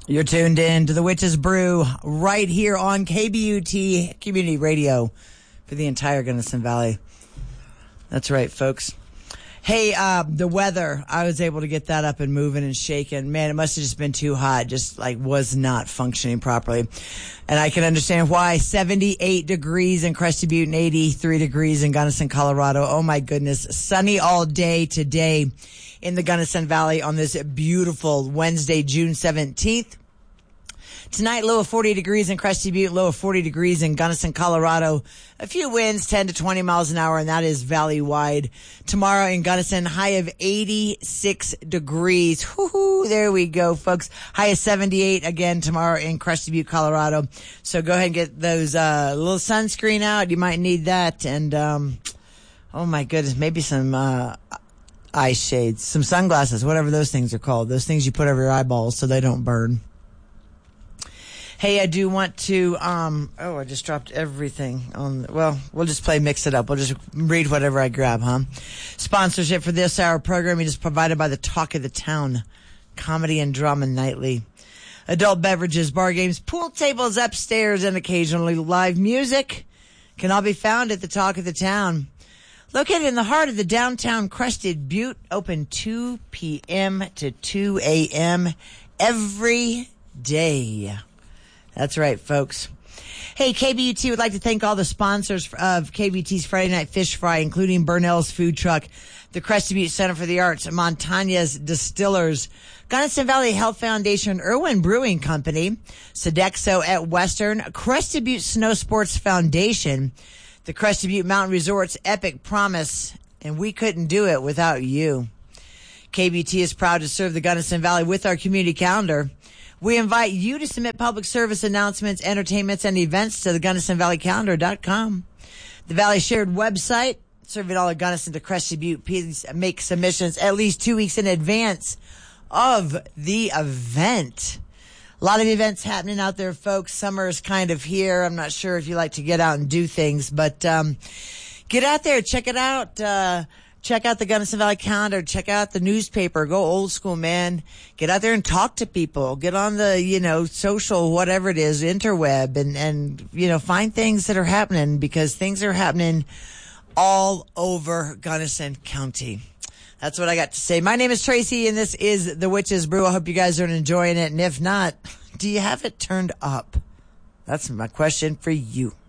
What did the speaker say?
You're tuned in to the Witch's Brew right here on KBUT Community Radio for the entire Gunnison Valley. That's right, folks. Hey, the weather, I was able to get that up and moving and shaking. Man, it must have just been too hot, just like was not functioning properly. And I can understand why. 78 degrees in Crested Butte and 83 degrees in Gunnison, Colorado. Oh my goodness. Sunny all day today in the Gunnison Valley on this beautiful Wednesday, June 17th. Tonight, low of 40 degrees in Crested Butte, low of 40 degrees in Gunnison, Colorado. A few winds, 10 to 20 miles an hour, and that is valley-wide. Tomorrow in Gunnison, high of 86 degrees. Whoo-hoo, there we go, folks. High of 78 again tomorrow in Crested Butte, Colorado. So go ahead and get those little sunscreen out. You might need that. And, oh my goodness, maybe some eye shades, some sunglasses, whatever those things are called. Those things you put over your eyeballs so they don't burn. Hey, I do want to, I just dropped everything on, we'll just play Mix It Up. We'll just read whatever I grab, huh? Sponsorship for this hour programming is provided by the Talk of the Town, Comedy and Drama Nightly. Adult beverages, bar games, pool tables upstairs, and occasionally live music can all be found at the Talk of the Town. Located in the heart of the downtown Crested Butte, open 2 p.m. to 2 a.m. every day. That's right, folks. Hey, KBUT would like to thank all the sponsors of KBUT's Friday Night Fish Fry, including Burnell's Food Truck, the Crested Butte Center for the Arts, Montaña's Distillers, Gunnison Valley Health Foundation, Irwin Brewing Company, Sodexo at Western, Crested Butte Snow Sports Foundation, the Crested Butte Mountain Resorts Epic Promise, and we couldn't do it without you. KBUT is proud to serve the Gunnison Valley with our community calendar. We invite you to submit public service announcements, entertainments, and events to the GunnisonValleyCalendar.com. The Valley Shared website, serving all of Gunnison to Crested Butte. Please make submissions at least 2 weeks in advance of the event. A lot of events happening out there, folks. Summer is kind of here. I'm not sure if you like to get out and do things, but get out there, check it out. Check out the Gunnison Valley Calendar. Check out the newspaper. Go old school, man. Get out there and talk to people. Get on the, social, whatever it is, interweb, and find things that are happening, because things are happening all over Gunnison County. That's what I got to say. My name is Tracy, and this is The Witch's Brew. I hope you guys are enjoying it. And if not, do you have it turned up? That's my question for you.